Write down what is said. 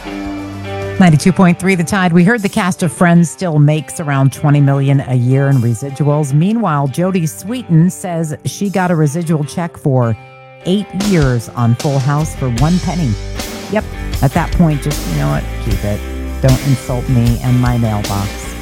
92.3 The Tide. We heard the cast of Friends still makes around $20 million a year in residuals. Meanwhile, Jodie Sweetin says she got a residual check for 8 years on Full House for 1 penny. Yep. At that point, just, you know what? Keep it. Don't insult me and my mailbox.